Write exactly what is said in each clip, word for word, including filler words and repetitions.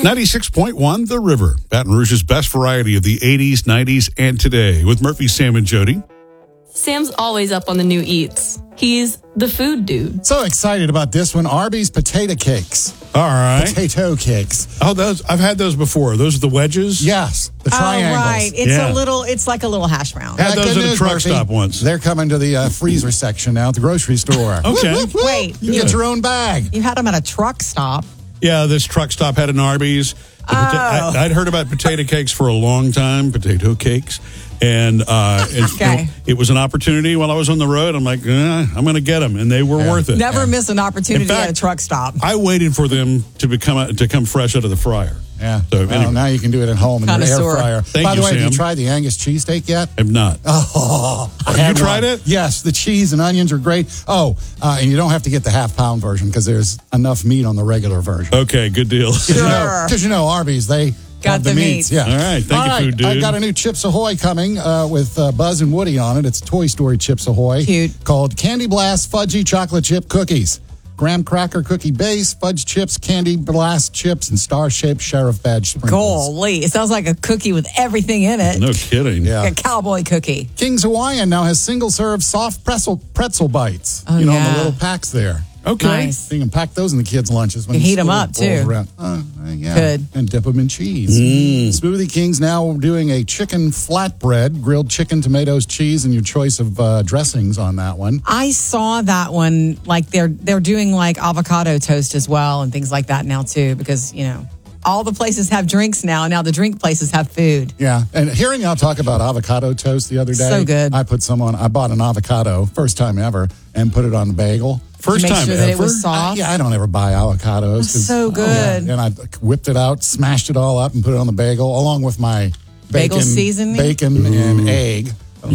ninety-six point one The River, Baton Rouge's best variety of the eighties, nineties, and today. With Murphy, Sam, and Jody. Sam's always up on the new eats. He's the food dude. So excited about this one. Arby's potato cakes. All right. Potato cakes. Oh, those I've had those before. Those are the wedges? Yes, the Oh, triangles. right. It's Yeah. a little, it's like a little hash brown. Had Yeah, those good at a news, truck Murphy. stop once. They're coming to the uh, freezer section now at the grocery store. Okay. Whoop, whoop, whoop. Wait, You get your own bag. You had them at a truck stop. Yeah, this truck stop had an Arby's. The pota- Oh. I, I'd heard about potato cakes for a long time, potato cakes. And uh, it, Okay. it was an opportunity while I was on the road. I'm like, eh, I'm going to get them. And they were Yeah. worth it. Never miss an opportunity In fact, at a truck stop. I waited for them to become to come fresh out of the fryer. Yeah. So well, anyway, now you can do it at home in your air Connoisseur. fryer. Thank By you, the way, have Sam. you tried the Angus cheesesteak yet? I've not. Oh, I You had tried one. it? Yes, the cheese and onions are great. Oh, uh, and you don't have to get the half pound version because there's enough meat on the regular version. Okay, good deal. Because you, know, Sure. 'cause you know Arby's, they Got have the, the meats. meats. Yeah. All right, thank you, food dude. I've got a new Chips Ahoy coming uh, with uh, Buzz and Woody on it. It's Toy Story Chips Ahoy. Cute. Called Candy Blast Fudgy Chocolate Chip Cookies. Graham cracker cookie base, fudge chips, candy blast chips, and star-shaped sheriff badge sprinkles. Golly, it sounds like a cookie with everything in it. No kidding. Yeah. Like a cowboy cookie. King's Hawaiian now has single-serve soft pretzel pretzel bites. Oh, you know, in yeah. the little packs there. Okay. Nice. So you can pack those in the kids' lunches. When You the heat 'em school up, rolls too. around. Uh, uh, yeah. Good. And dip them in cheese. Smoothie King's now doing a chicken flatbread, grilled chicken, tomatoes, cheese, and your choice of uh, dressings on that one. I saw that one. Like they're they're doing like avocado toast as well and things like that now too, because you know all the places have drinks now. Now the drink places have food. Yeah, and hearing y'all talk about avocado toast the other day, So good. I put some on. I bought an avocado, first time ever, and put it on the bagel. First Make time sure ever. that it was I, soft. yeah, I don't ever buy avocados. 'cause- so good. Yeah, and I whipped it out, smashed it all up, and put it on the bagel along with my Bagel bacon, seasoning? bacon and egg.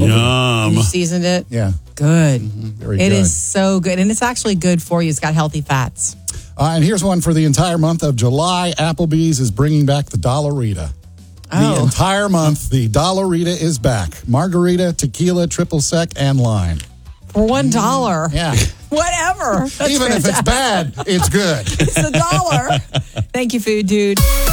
Yum. You seasoned it. Yeah, Good. very It good. is so good, and it's actually good for you. It's got healthy fats. Uh, and here's one for the entire month of July. Applebee's is bringing back the Dollarita. The Oh. entire month, the Dollarita is back. Margarita, tequila, triple sec, and lime. For one dollar. Yeah. Whatever. That's Even if it's fantastic. bad, it's good. It's a dollar. Thank you, food dude.